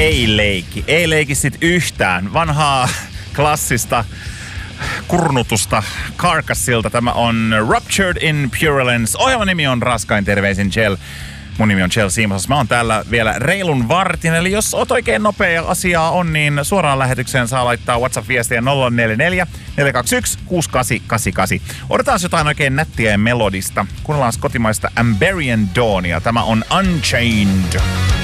Ei leiki sit yhtään. Vanhaa klassista kurnutusta Carcassilta. Tämä on Ruptured in Purulence. Ohjelman nimi on Raskain terveisin Jell. Mun nimi on Jell Siimosas. Mä oon täällä vielä reilun vartin. Eli jos oot oikein nopea asiaa on, niin suoraan lähetykseen saa laittaa WhatsApp-viestiä 044 421 6888. Odotetaan jotain oikein nättiä ja melodista. Kuunnellaan kotimaista Amberian Dawnia. Tämä on Unchained.